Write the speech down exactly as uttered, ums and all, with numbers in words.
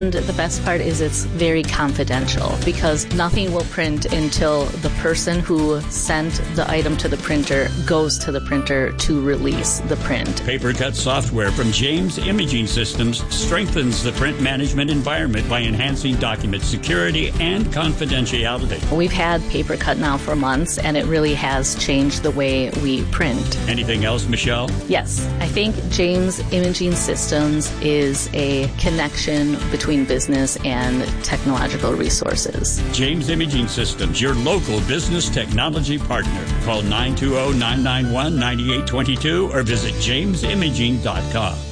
And the best part is it's very confidential because nothing will print until the person who sent the item to the printer goes to the printer to release the print. PaperCut software from James Imaging Systems strengthens the print management environment by enhancing document security and confidentiality. We've had PaperCut now for months, and it really has changed the way we print. Anything else, Michelle? Yes. I think James Imaging Systems is a connection between business and technological resources. James Imaging Systems, your local business technology partner. Call nine two zero, nine nine one, nine eight two two or visit james imaging dot com.